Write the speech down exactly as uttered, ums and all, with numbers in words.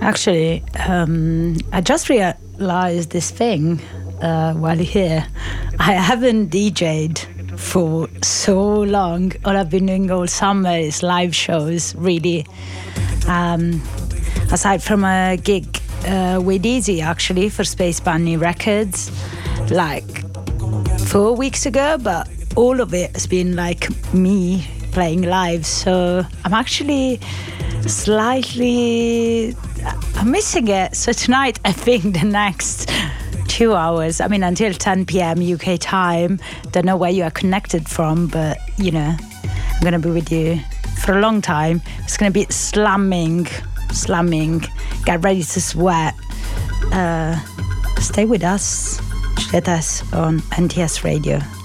Actually, um, I just realized this thing uh, while here. I haven't D J'd for so long. All I've been doing all summer is live shows, really. Um, aside from a gig uh, with Easy, actually, for Space Bunny Records, like four weeks ago, but all of it has been like me playing live. So I'm actually slightly I'm missing it. So tonight, I think the next two hours, I mean, until ten p.m. U K time, don't know where you are connected from, but, you know, I'm going to be with you for a long time. It's going to be slamming, slamming, get ready to sweat. Uh, stay with us, get us on N T S Radio.